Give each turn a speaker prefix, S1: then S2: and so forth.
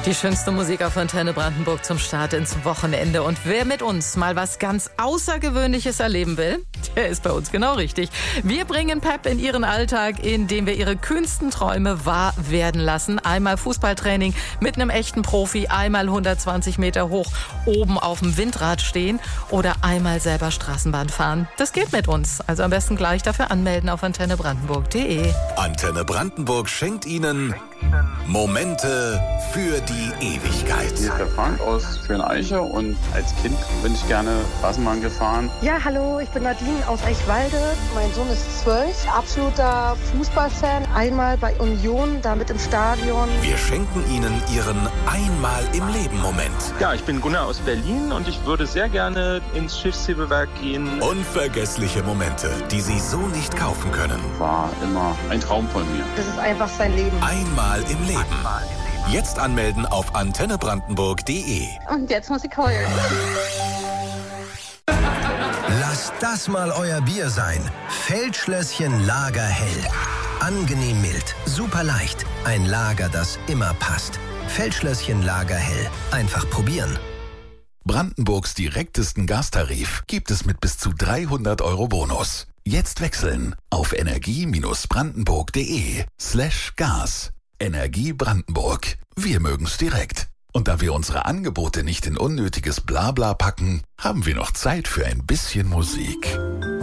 S1: Die schönste Musik auf Antenne Brandenburg zum Start ins Wochenende. Und wer mit uns mal was ganz Außergewöhnliches erleben will, der ist bei uns genau richtig. Wir bringen Pep in ihren Alltag, indem wir ihre kühnsten Träume wahr werden lassen. Einmal Fußballtraining mit einem echten Profi, einmal 120 Meter hoch oben auf dem Windrad stehen oder einmal selber Straßenbahn fahren. Das geht mit uns. Also am besten gleich dafür anmelden auf antennebrandenburg.de.
S2: Antenne Brandenburg schenkt Ihnen Momente für die Ewigkeit.
S3: Hier ist der Frank aus Schöneiche und als Kind bin ich gerne Straßenbahn gefahren.
S4: Ja, hallo, ich bin Nadine aus Eichwalde. Mein Sohn ist 12, absoluter Fußballfan. Einmal bei Union, damit im Stadion.
S2: Wir schenken Ihnen Ihren Einmal-im-Leben-Moment.
S5: Ja, ich bin Gunnar aus Berlin und ich würde sehr gerne ins Schiffshebewerk gehen.
S2: Unvergessliche Momente, die Sie so nicht kaufen können.
S3: War immer ein Traum von mir.
S4: Das ist einfach sein Leben.
S2: Einmal im Leben. Jetzt anmelden auf antennebrandenburg.de.
S4: Und jetzt muss ich heulen.
S6: Lasst das mal euer Bier sein. Feldschlösschen Lagerhell. Angenehm mild, super leicht. Ein Lager, das immer passt. Feldschlösschen Lagerhell. Einfach probieren.
S2: Brandenburgs direktesten Gastarif gibt es mit bis zu 300 € Bonus. Jetzt wechseln auf energie-brandenburg.de/gas. Energie Brandenburg. Wir mögen's direkt. Und da wir unsere Angebote nicht in unnötiges Blabla packen, haben wir noch Zeit für ein bisschen Musik.